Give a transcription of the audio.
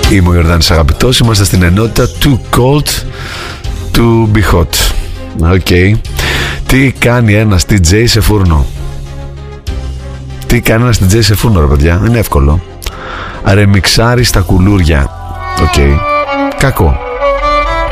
Είμαι ο Ιορδάνης Αγαπητός. Είμαστε στην ενότητα Too Cold to be hot. Okay. Τι κάνει ένας DJ σε φούρνο? Τι κάνει ένας DJ σε φούρνο, ρε παιδιά? Είναι εύκολο. Ρεμιξάρει στα κουλούρια. Οκ. Κακό.